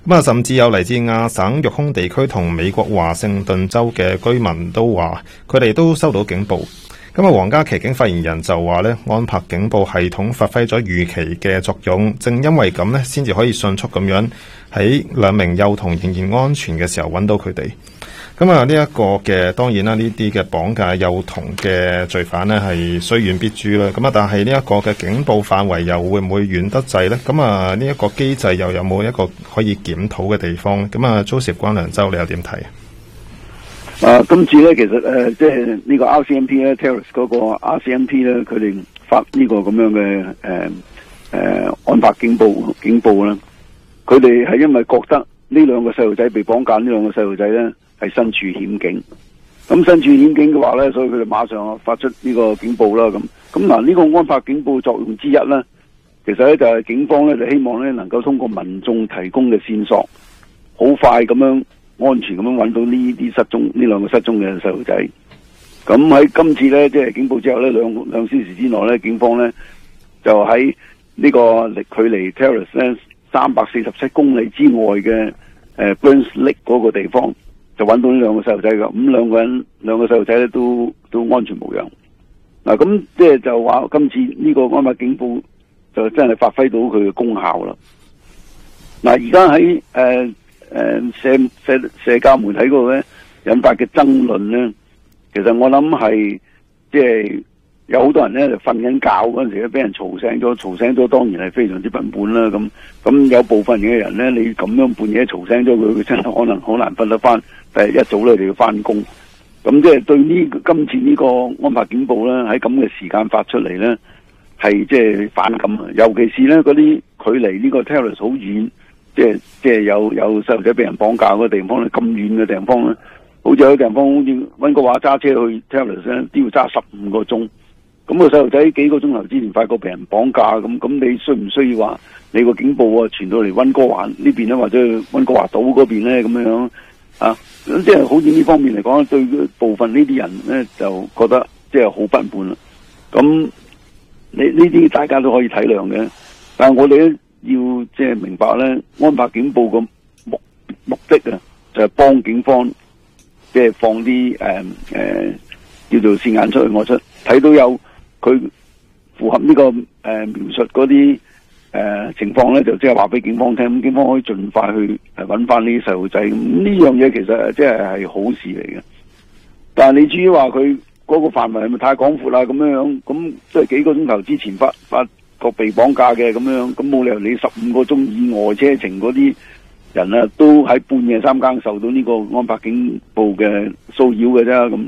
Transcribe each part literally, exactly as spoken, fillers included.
咁啊，甚至有嚟自亞省育空地區同美國華盛頓州嘅居民都話，佢哋都收到警報。咁啊，皇家騎警發言人就話咧，安柏警報系統發揮咗預期嘅作用，正因為咁咧，先至可以迅速咁樣喺兩名幼童仍然安全嘅時候揾到佢哋。咁啊，呢一個嘅當然啦，呢啲嘅綁架幼童嘅罪犯呢係雖遠必誅啦。咁啊，但係呢一個嘅警報範圍又會唔會遠得滯呢？咁啊，呢一個機制又有冇一個可以檢討嘅地方？咁啊，Joseph 關良洲，你又點睇啊？ 啊，今次咧，其實誒、呃，即係呢個 R C M P 咧 ，Terrorist 嗰個 R C M P 咧，佢哋發呢個咁樣嘅誒誒安柏警報警報啦。佢哋係因為覺得呢兩個細路仔被綁架，呢兩個細路仔咧係身處險境。咁身處險境嘅話咧，所以佢哋馬上發出呢個警報啦。咁咁嗱，呢個安柏警報作用之一咧，其實咧就係、是、警方咧就希望咧能夠通過民眾提供嘅線索，好快咁樣。安全咁樣揾到呢啲失蹤呢兩個失蹤嘅細路仔。咁喺今次咧，即係警報之後咧，兩兩小時之內咧，警方咧就喺呢個離距離 Terrace 咧三百四十七公里之外嘅誒 Burns Lake 嗰個地方，就揾到呢兩個細路仔嘅。咁兩個人兩個細路仔咧都都安全無恙。嗱，咁即係就話今次呢個安柏警報就真係發揮到佢嘅功效啦。嗱，而家喺誒。誒、呃，社社社交媒體嗰度咧引發嘅爭論咧，其實我諗係即係有好多人咧就瞓緊覺嗰陣時咧，俾人嘈醒咗，嘈醒咗當然係非常之笨本啦。咁咁有部分嘅人咧，你咁樣半夜嘈醒咗佢，佢真係可能好難瞓得翻。第日一早咧就要翻工。咁即係對呢今次呢個安柏警報咧，喺咁嘅時間發出嚟咧，係即係反感啊！尤其是咧嗰啲距離呢個 Terrace 好遠。即係即係有有細路仔俾人綁架嗰個地方咧，咁遠嘅地方咧，好似有啲地方好似溫哥華揸車去 Terrace 咧，都要揸十五個鐘。咁個細路仔幾個鐘頭之前發覺俾人綁架，咁咁你需唔需要話你個警報啊傳到嚟溫哥華呢邊咧，或者溫哥華島嗰邊咧咁樣樣啊？咁即係好似呢方面嚟講，對部分呢啲人咧就覺得即係好不滿啦。咁你呢啲大家都可以體諒嘅，但係我哋咧。要即係明白咧，安柏警報個目目的啊，就係、是、幫警方即係放啲誒誒叫做線眼出去我出，睇到有佢符合呢、這個誒、呃、描述嗰啲誒情況咧，就即係話俾警方聽，咁警方可以盡快去誒揾翻呢啲細路仔。咁呢樣嘢其實即係係好事嚟嘅。但係你至於話佢嗰個範圍係咪太廣闊啦？咁樣樣咁都係幾個鐘頭之前發發。個被綁架嘅咁樣，咁冇理由你十五個鐘以外車程嗰啲人啊，都喺半夜三更受到呢個安柏警報嘅騷擾嘅啫。咁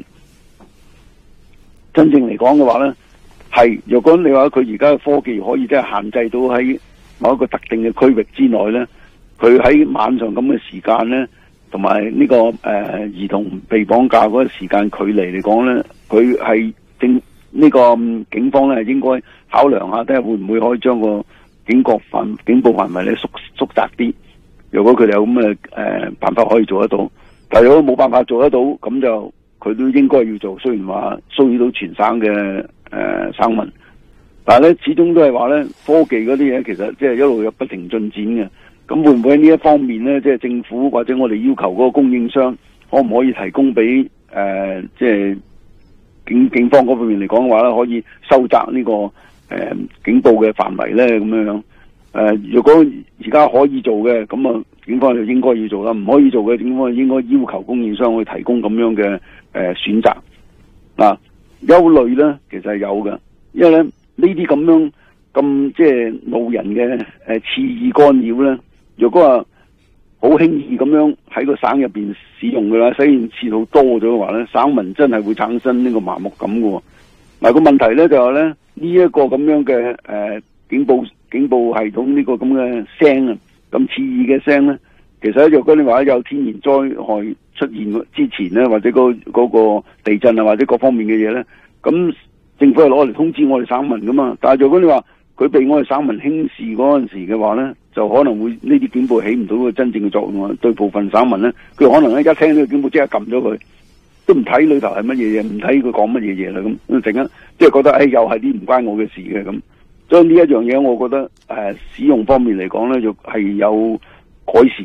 真正嚟講嘅話咧，係若果你話佢而家嘅科技可以即係限制到喺某一個特定嘅區域之內咧，佢喺晚上咁嘅時間咧，同埋呢個誒、呃、兒童被綁架嗰個時間距離嚟講咧，佢係正。呢個警方咧應該考量下，睇下會唔會可以將個警覺範警報範圍咧縮縮窄啲。如果佢哋有咁嘅誒辦法可以做得到，但係如果冇辦法做得到，咁就佢都應該要做。雖然話騷擾到全省嘅誒、呃、省民，但係咧始終都係話咧科技嗰啲嘢其實即係一路有不停進展嘅。咁會唔會喺呢一方面咧，即係政府或者我哋要求嗰個供應商，可唔可以提供俾誒、呃、即係？警警方嗰方面嚟講嘅話咧，可以收窄呢、這個誒、呃、警報嘅範圍咧，咁樣樣。誒、呃，如果而家可以做嘅，咁啊，警方就應該要做啦。唔可以做嘅，警方應該要求供應商去提供咁樣嘅誒、呃、選擇。嗱、呃，憂慮咧其實係有嘅，因為咧呢啲咁樣咁即係路人嘅誒肆意干擾咧，如果話好輕易咁樣喺個省入邊使用嘅啦，使用次數多咗嘅話咧，省民真係會產生呢個麻木感嘅。嗱，個問題咧就係咧呢一個咁樣嘅誒、呃、警報警報系統呢個咁嘅聲啊，咁刺耳嘅聲咧，其實若果你話有天然災害出現之前咧，或者嗰、嗰、嗰個地震啊，或者各方面嘅嘢咧，咁政府係攞嚟通知我哋省民噶嘛。但係若果你話佢被我哋省民輕視嗰陣時嘅話咧，就可能會呢啲警報起唔到個真正嘅作用啊！對部分省民咧，佢可能咧一聽呢個警報即刻撳咗佢，都唔睇裏頭係乜嘢嘢，唔睇佢講乜嘢嘢啦咁，咁陣間即係覺得誒、哎、又係啲唔關我嘅事嘅咁。所以呢一樣嘢，我覺得誒、呃、使用方面嚟講咧，就係有改善